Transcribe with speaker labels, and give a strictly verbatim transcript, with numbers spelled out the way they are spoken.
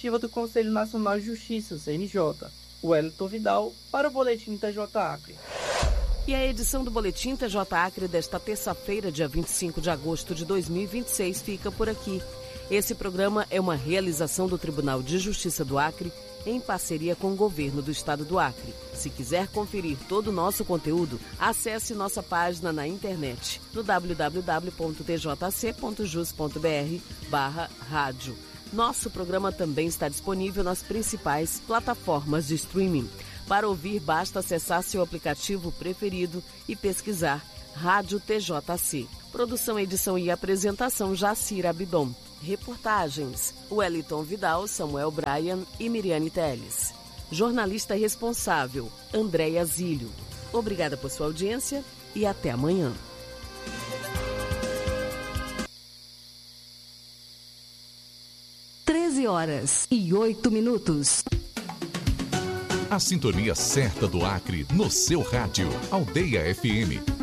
Speaker 1: do Conselho Nacional de Justiça, C N J. Wellington Vidal, para o Boletim T J Acre.
Speaker 2: E a edição do Boletim T J Acre desta terça-feira, dia vinte e cinco de agosto de dois mil e vinte e seis, fica por aqui. Esse programa é uma realização do Tribunal de Justiça do Acre, em parceria com o Governo do Estado do Acre. Se quiser conferir todo o nosso conteúdo, acesse nossa página na internet, no w w w ponto t j c ponto jus ponto b r barra rádio. Nosso programa também está disponível nas principais plataformas de streaming. Para ouvir, basta acessar seu aplicativo preferido e pesquisar Rádio T J C. Produção, edição e apresentação, Jacira Abidon. Reportagens, Wellington Vidal, Samuel Bryan e Miriane Teles. Jornalista responsável, Andréia Zílio. Obrigada por sua audiência e até amanhã.
Speaker 3: treze horas e oito minutos.
Speaker 4: A sintonia certa do Acre no seu rádio. Aldeia F M